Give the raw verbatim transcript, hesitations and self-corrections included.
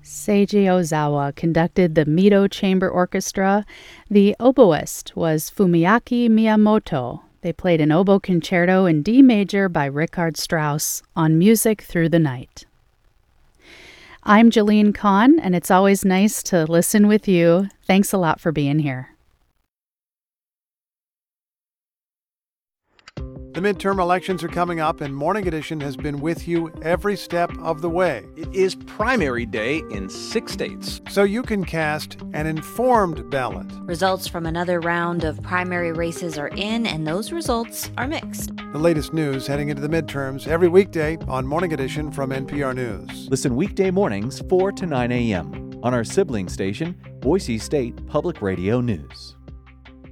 Seiji Ozawa conducted the Mito Chamber Orchestra. The oboist was Fumiaki Miyamoto. They played an oboe concerto in D major by Richard Strauss on Music Through the Night. I'm Jolene Kahn, and it's always nice to listen with you. Thanks a lot for being here. The midterm elections are coming up, and Morning Edition has been with you every step of the way. It is primary day in six states, so you can cast an informed ballot. Results from another round of primary races are in, and those results are mixed. The latest news heading into the midterms every weekday on Morning Edition from N P R News. Listen weekday mornings four to nine a.m. on our sibling station, Boise State Public Radio News.